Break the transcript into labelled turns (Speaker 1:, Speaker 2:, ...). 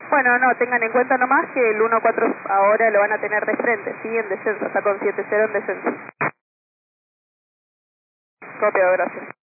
Speaker 1: Bueno, no, tengan en cuenta nomás que el 1-4 ahora lo van a tener de frente, sí, en descenso, está con 7-0 en descenso. Copiado, gracias.